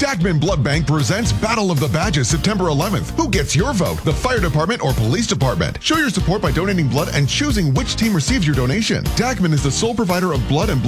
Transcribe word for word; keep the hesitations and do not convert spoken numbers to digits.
Jackman Blood Bank presents Battle of the Badges September eleventh. Who gets your vote? The fire department or police department? Show your support by donating blood and choosing which team receives your donation. Jackman is the sole provider of blood and blood